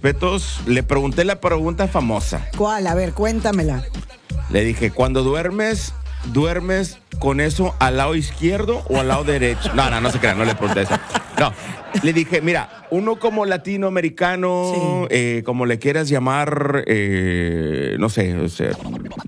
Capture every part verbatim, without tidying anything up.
respetos, le pregunté la pregunta famosa. ¿Cuál? A ver, cuéntamela. Le dije, cuando duermes, ¿duermes con eso al lado izquierdo o al lado derecho? No, no, no se crean, no le pregunté eso. No, le dije, mira, uno como latinoamericano, sí. eh, como le quieras llamar, eh, no sé, o sea,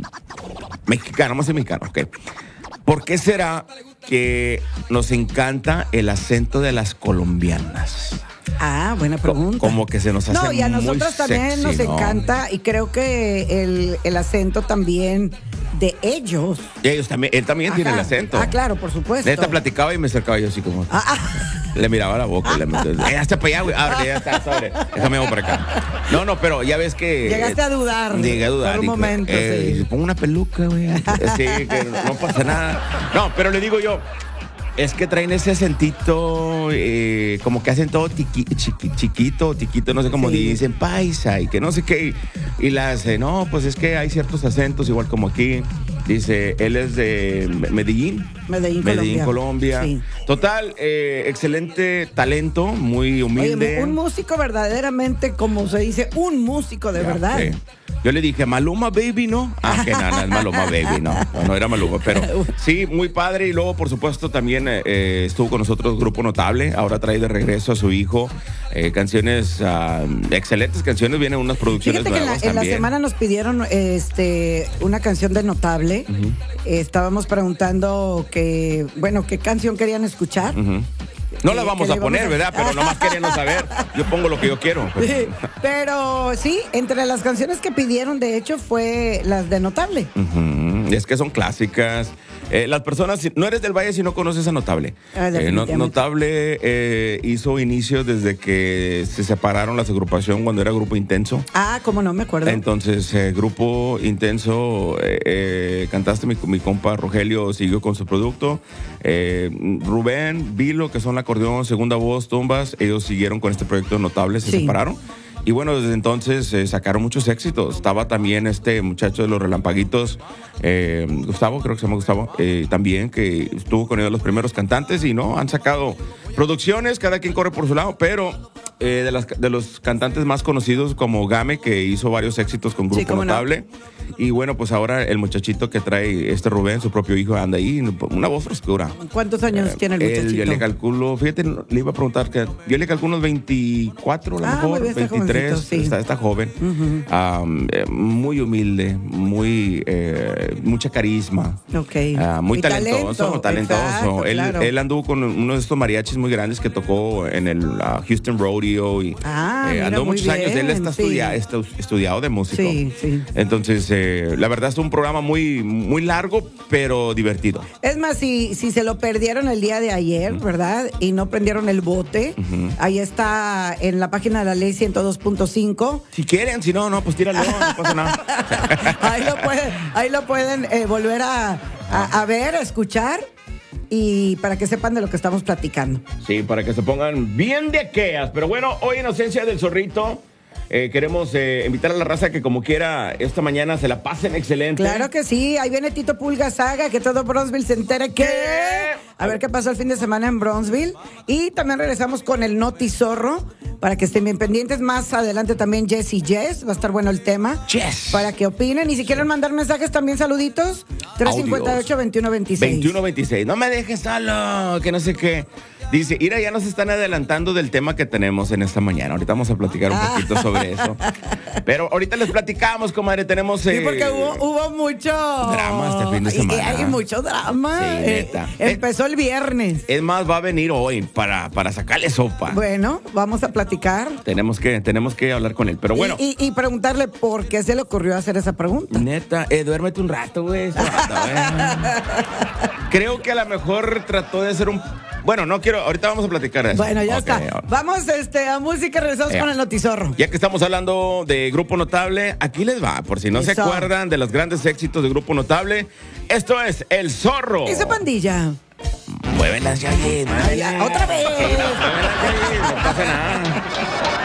mexicano, vamos a decir mexicano, ok. ¿Por qué será que nos encanta el acento de las colombianas? Ah, buena pregunta. Como que se nos hace muy No, y a nosotros también sexy, nos ¿no? encanta, y creo que el, el acento también de ellos. Y ellos también, él también Ajá. tiene el acento. Ah, claro, por supuesto. Neta platicaba y me acercaba yo así como... Ah, ah. Le miraba la boca y le metía... Eh, hasta para allá, güey. Ábrele, ya está, sobre. Déjame ir para acá. No, no, pero ya ves que... Llegaste a dudar. Llegué a dudar. Por un y, momento, eh, sí. Pongo una peluca, güey. Sí, que no, no pasa nada. No, pero le digo yo... Es que traen ese acentito, eh, como que hacen todo tiqui, chiqui, chiquito, tiquito, no sé cómo sí. dicen, paisa, y que no sé qué. Y, y la hace, no, pues es que hay ciertos acentos, igual como aquí. Dice, él es de Medellín. Medellín, Medellín, Colombia. Colombia. Sí. Total, eh, excelente talento, muy humilde. Oye, un músico verdaderamente, como se dice, un músico de ya, verdad. Sí. Yo le dije, Maluma Baby, ¿no? Ah, que nada, no es Maluma Baby, no. No, no era Maluma, pero sí, muy padre. Y luego, por supuesto, también eh, estuvo con nosotros Grupo Notable. Ahora trae de regreso a su hijo eh, canciones, uh, excelentes canciones. Vienen unas producciones Fíjate nuevas que en la, también. En la semana nos pidieron este, una canción de Notable. Uh-huh. Eh, estábamos preguntando que, bueno, qué canción querían escuchar. Uh-huh. No la vamos a poner, a... ¿verdad? Pero nomás queriendo saber, yo pongo lo que yo quiero. Pues. Sí, pero sí, entre las canciones que pidieron, de hecho, fue las de Notable. Uh-huh. Es que son clásicas. Eh, las personas, no eres del Valle si no conoces a Notable. Ah, eh, Notable eh, hizo inicio desde que se separaron las agrupación cuando era Grupo Intenso. Ah, cómo no me acuerdo. Entonces, eh, Grupo Intenso, eh, eh, cantaste mi, mi compa Rogelio siguió con su producto. Eh, Rubén, Vilo, que son la acordeón, segunda voz, tumbas, ellos siguieron con este proyecto Notable, se sí. separaron. Y bueno, desde entonces eh, sacaron muchos éxitos. Estaba también este muchacho de los Relampaguitos, eh, Gustavo, creo que se llama Gustavo, eh, también, que estuvo con ellos los primeros cantantes y no, han sacado producciones, cada quien corre por su lado, pero eh, de, las, de los cantantes más conocidos como Game, que hizo varios éxitos con Grupo sí, Notable. No. Y bueno, pues ahora el muchachito que trae este Rubén, su propio hijo, anda ahí, una voz frescura. ¿Cuántos años eh, tiene el muchachito? Él, yo le calculo, fíjate, le iba a preguntar, que yo le calculo unos veinticuatro, a lo ah, mejor, bien, veintitrés, sí. está, está joven, uh-huh. um, eh, muy humilde, muy, eh, mucha carisma, okay. uh, muy y talentoso, talento, talentoso. Exacto, él, claro. él anduvo con uno de estos mariachis muy grandes que tocó en el uh, Houston Rodeo y ah, eh, anduvo muchos bien, años. Él está, sí. estudia, está estudiado de músico. Sí, sí. Entonces, eh, la verdad es un programa muy, muy largo, pero divertido. Es más, si, si se lo perdieron el día de ayer, uh-huh. ¿verdad? Y no prendieron el bote, uh-huh. ahí está en la página de la ley ciento dos punto cinco. Si quieren, si no, no, pues tíralo, no pasa nada. ahí lo pueden, ahí lo pueden eh, volver a, a, a ver, a escuchar. Y para que sepan de lo que estamos platicando. Sí, para que se pongan bien de aqueas. Pero bueno, hoy en ausencia del Zorrito, Eh, queremos eh, invitar a la raza que como quiera esta mañana se la pasen excelente. Claro que sí, ahí viene Tito Pulga Saga, que todo Bronzeville se entere que... A ver qué pasó el fin de semana en Bronzeville. Y también regresamos con el Noti Zorro, para que estén bien pendientes. Más adelante también Jess y Jess, va a estar bueno el tema. Yes. Para que opinen y si quieren mandar mensajes también, saluditos. tres cinco ocho, veintiuno veintiséis. veintiuno veintiséis, no me dejes solo, que no sé qué. Dice, Ira, ya nos están adelantando del tema que tenemos en esta mañana. Ahorita vamos a platicar un poquito sobre eso. Pero ahorita les platicamos, comadre. Tenemos... Eh, sí, porque hubo, hubo mucho... drama este fin de semana. Hay mucho drama. Sí, neta. Eh, empezó el viernes. Es más, va a venir hoy para, para sacarle sopa. Bueno, vamos a platicar. Tenemos que, tenemos que hablar con él, pero bueno. Y, y, y preguntarle por qué se le ocurrió hacer esa pregunta. Neta, eh, duérmete un rato, güey. Creo que a lo mejor trató de hacer un... Bueno, no quiero, ahorita vamos a platicar de eso. Bueno, ya okay, está. Vamos este, a música, regresamos eh, con el Notizorro. Ya que estamos hablando de Grupo Notable, aquí les va, por si no eso. se acuerdan de los grandes éxitos de Grupo Notable. Esto es El Zorro. ¿Y su pandilla? Muévelas, ya, muévelas. Otra vez. Muévelas, ya, no pasa nada.